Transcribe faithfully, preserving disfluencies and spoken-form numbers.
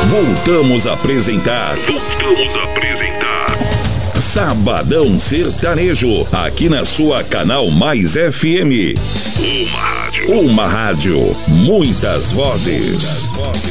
Voltamos a apresentar. Voltamos a apresentar. Sabadão Sertanejo, aqui na sua Canal Mais F M. Uma rádio. Uma rádio, muitas vozes. Muitas vozes.